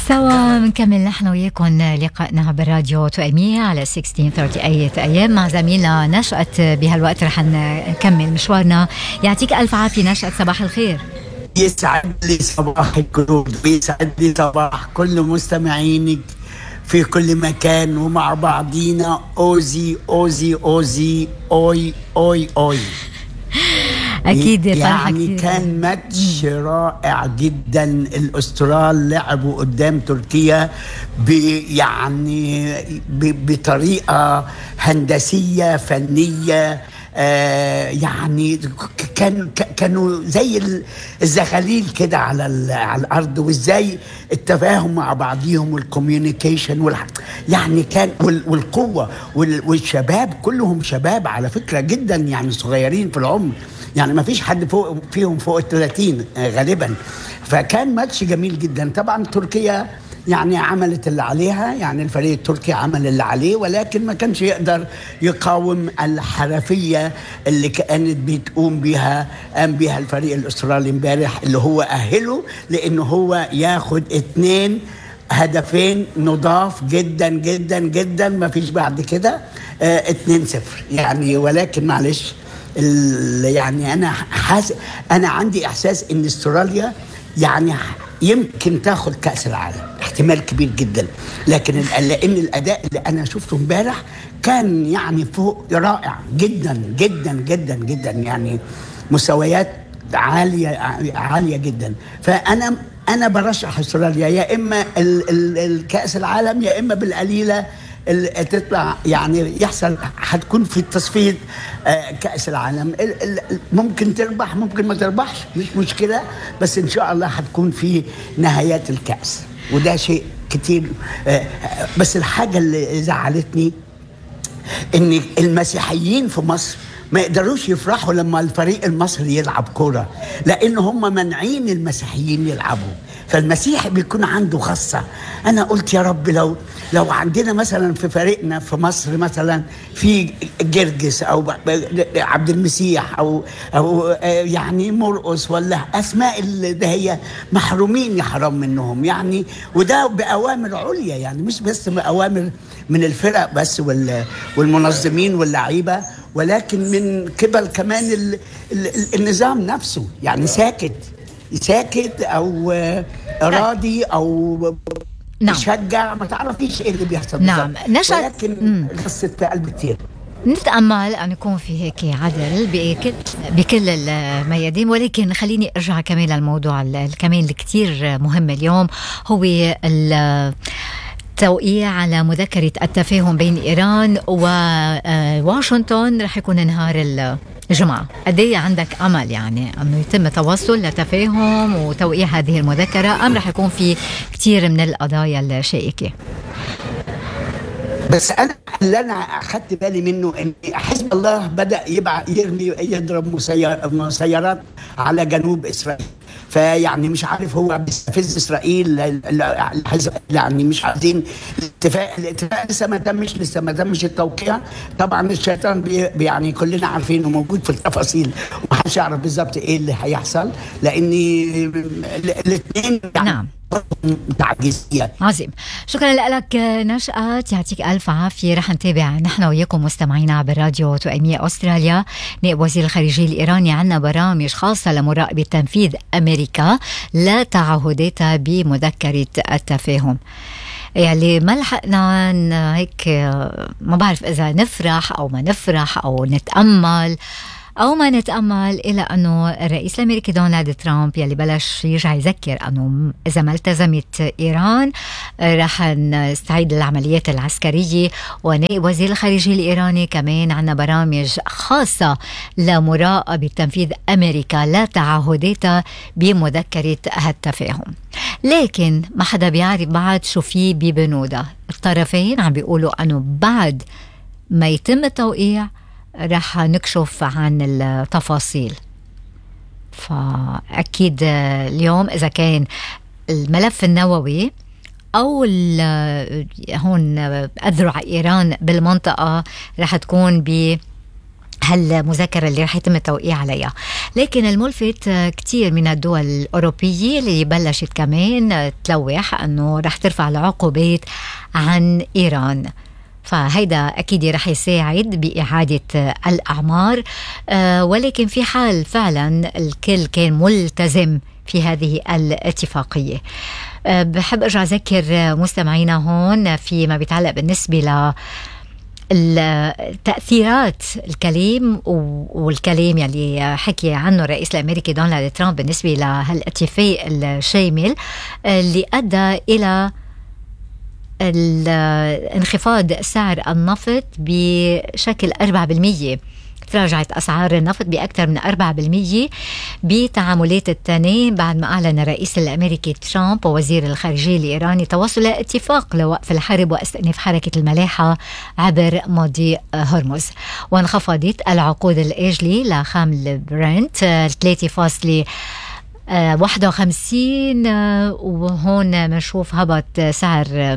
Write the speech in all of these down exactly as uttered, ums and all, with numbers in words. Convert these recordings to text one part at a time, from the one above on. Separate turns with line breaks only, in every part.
سوا بنكمل نحن وياكم لقائنا بالراديو توأمية على ستة عشر ثلاثين أيام مع زميلنا نشأت. بهالوقت رح نكمل مشوارنا. يعطيك ألف عافية نشأت، صباح الخير.
يسعد لي صباح القلوب، ويسعد لي صباح كل مستمعينك في كل مكان ومع بعضينا. أوزي أوزي أوزي أوي أوي أوي.
أكيد
يعني كان ماتش رائع جدا. الأسترال لعبوا قدام تركيا يعني بطريقة هندسية فنية. آه يعني كان كانوا زي الزغاليل كده على على الارض، وازاي التفاهم مع بعضيهم والكوميونيكيشن يعني كان والقوه والشباب، كلهم شباب على فكره جدا، يعني صغيرين في العمر، يعني ما فيش حد فوق فيهم فوق الثلاثين غالبا. فكان ماتش جميل جدا. طبعا تركيا يعني عملت اللي عليها، يعني الفريق التركي عمل اللي عليه، ولكن ما كانش يقدر يقاوم الحرفية اللي كانت بتقوم بها قام بها الفريق الأسترالي امبارح، اللي هو أهله لأنه هو ياخد اتنين هدفين نضاف جدا جدا جدا، ما فيش بعد كده. اه اتنين صفر يعني. ولكن معلش يعني أنا حاس أنا عندي إحساس إن أستراليا يعني يمكن تاخد كأس العالم، احتمال كبير جدا. لكن لأن الأداء اللي أنا شفته امبارح كان يعني فوق رائع جدا جدا جدا جدا، يعني مستويات عالية عالية جدا. فأنا أنا برشح أستراليا يا إما الكأس العالم يا إما بالقليلة تطلع، يعني يحصل هتكون في التصفية كأس العالم. ممكن تربح ممكن ما تربحش، مش مشكلة، بس إن شاء الله هتكون في نهايات الكأس، وده شيء كتير. بس الحاجة اللي زعلتني إن المسيحيين في مصر ما يقدروش يفرحوا لما الفريق المصري يلعب كرة، لأن هم منعين المسيحيين يلعبوا. فالمسيحي بيكون عنده خاصة. أنا قلت يا رب لو لو عندنا مثلا في فريقنا في مصر مثلا في جرجس أو عبد المسيح أو أو يعني مرقس ولا أسماء اللي هي محرومين، يحرم منهم يعني. وده بأوامر عليا، يعني مش بس بأوامر من الفرق بس والمنظمين واللعيبة، ولكن من قبل كمان ال ال النظام نفسه، يعني ساكت ساكت او راضي او
نعم.
يشجع، ما تعرفيش ايه اللي بيحصل.
نعم نشأت،
ولكن قصة في قلب كتير.
نتأمل أن يكون في هيك عدل بكل بكل الميادين. ولكن خليني أرجع كمان للموضوع كمان اللي كتير مهم اليوم، هو توقيع على مذكرة التفاهم بين إيران وواشنطن. رح يكون نهار الجمعة. قد ايه عندك أمل يعني أنه يتم توصل لتفاهم وتوقيع هذه المذكرة، أم رح يكون في كتير من القضايا الشائكة؟
بس أنا اللي أنا أخذت بالي منه إن حزب الله بدأ يبع يرمي يضرب مسيرات على جنوب إسرائيل. فيعني مش عارف هو بيستفز اسرائيل، يعني مش عايزين الاتفاق الاتفاق لسه ما تمش لسه ما تمش التوقيع. طبعا الشيطان بي يعني كلنا عارفين وموجود في التفاصيل، ومحدش يعرف بالظبط ايه اللي هيحصل، لان الاثنين يعني
نعم
تعجيزية.
عظيم. شكرا لك نشأت، يعطيك ألف عافية. رح نتابع نحن وياكم مستمعينا بالراديو توأمية أستراليا. نائب وزير الخارجية الإيراني عنا برامج خاصة لمراقبة تنفيذ أمريكا لا تعهداتها بمذكرة التفاهم. يعني ما لحقنا هيك، ما بعرف إذا نفرح أو ما نفرح أو نتأمل أو ما نتأمل، إلى أنه الرئيس الأمريكي دونالد ترامب يلي بلش يرجع يذكر أنه إذا ما التزمت إيران رح نستعيد العمليات العسكرية. ونائب وزير الخارجية الإيراني كمان عنا برامج خاصة لمراقبة تنفيذ أمريكا لا تعهداتها بمذكرة هالتفاهم. لكن ما حدا بيعرف بعد شو فيه ببنودة. الطرفين عم بيقولوا أنه بعد ما يتم التوقيع رح نكشف عن التفاصيل. فأكيد اليوم إذا كان الملف النووي أو هون أذرع إيران بالمنطقة رح تكون هالمذكرة اللي رح يتم التوقيع عليها. لكن الملفت كتير من الدول الأوروبية اللي بلشت كمان تلوح أنه رح ترفع العقوبات عن إيران، فهيدا أكيد رح يساعد بإعادة الأعمار. أه ولكن في حال فعلا الكل كان ملتزم في هذه الاتفاقية. أه بحب أرجع أذكر مستمعينا هون فيما بيتعلق بالنسبة ل التأثيرات الكلام والكلام يلي حكي عنه الرئيس الأمريكي دونالد ترامب بالنسبة لهالاتفاق الشامل اللي أدى إلى انخفاض سعر النفط بشكل أربعة بالمية. تراجعت أسعار النفط بأكثر من أربعة بالمية بتعاملات التنين بعد ما أعلن الرئيس الأمريكي ترامب ووزير الخارجية الإيراني توصل اتفاق لوقف الحرب واستئناف حركة الملاحة عبر مضيق هرمز. وانخفضت العقود الآجلي لخام البرنت ثلاثة فاصلة واحد وخمسين، وهون منشوف هبط سعر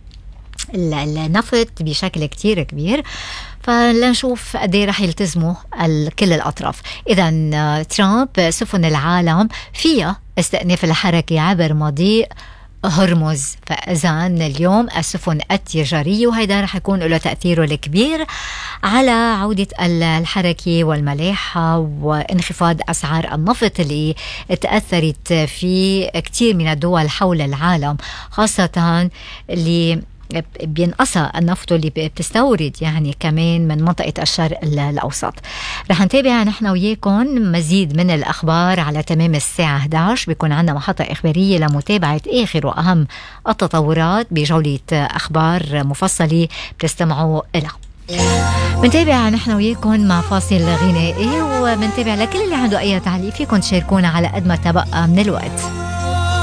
النفط بشكل كتير كبير. فلنشوف قد ايه رح يلتزموا كل الأطراف. إذن ترامب سفن العالم فيها استئناف الحركة عبر مضيق هرمز، فإذن اليوم السفن التجارية، وهيدا رح يكون له تأثيره الكبير على عودة الحركة والملاحة وانخفاض أسعار النفط اللي تأثرت في كتير من الدول حول العالم، خاصة اللي بينقصها النفط اللي بتستورد يعني كمان من منطقة الشرق الأوسط. رح نتابع نحن وياكم مزيد من الأخبار على تمام الساعة إحدى عشر. بيكون عنا محطة إخبارية لمتابعة آخر وأهم التطورات بجولة أخبار مفصلة بتستمعوا لها. منتابع نحن وياكم مع فاصل غنائي، ومنتابع لكل اللي عنده أي تعليق فيكم تشاركونا على قد ما تبقى من الوقت.